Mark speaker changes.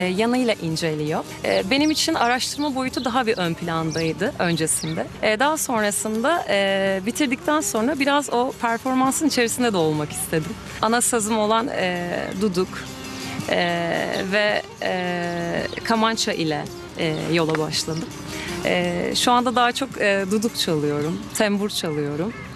Speaker 1: yanıyla inceliyor. Benim için araştırma boyutu daha bir ön plandaydı öncesinde. Daha sonrasında bitirdikten sonra biraz o performansın içerisinde de olmak istedim. Ana sazım olan duduk ve kamança ile yola başladım. Şu anda daha çok duduk çalıyorum, tembur çalıyorum.